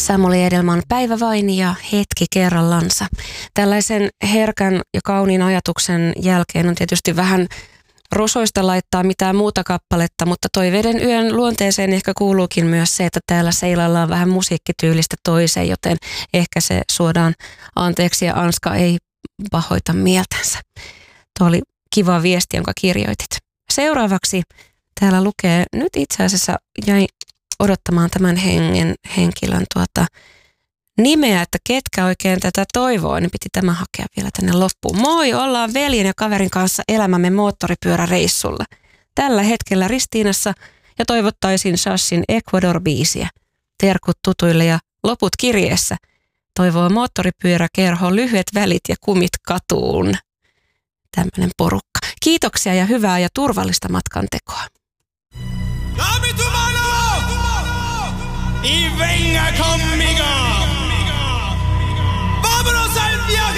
Samuli Edelman Päivä vain ja hetki kerrallansa. Tällaisen herkän ja kauniin ajatuksen jälkeen on tietysti vähän rosoista laittaa mitään muuta kappaletta, mutta Toiveiden yön luonteeseen ehkä kuuluukin myös se, että täällä seilaillaan vähän musiikkityylistä toiseen, joten ehkä se suodaan anteeksi ja Anska ei pahoita mieltänsä. Tuo oli kiva viesti, jonka kirjoitit. Seuraavaksi täällä lukee, nyt itse asiassa jäi odottamaan tämän henkilön nimeä, että ketkä oikein tätä toivoo, niin piti tämä hakea vielä tänne loppuun. Moi, ollaan veljen ja kaverin kanssa elämämme moottoripyöräreissulla. Tällä hetkellä Ristiinassa ja toivottaisin Shashin Ecuador-biisiä. Terkut tutuille ja loput kirjeessä. Toivoo moottoripyöräkerho lyhyet välit ja kumit katuun. Tämmöinen porukka. Kiitoksia ja hyvää ja turvallista matkantekoa. Y venga conmigo.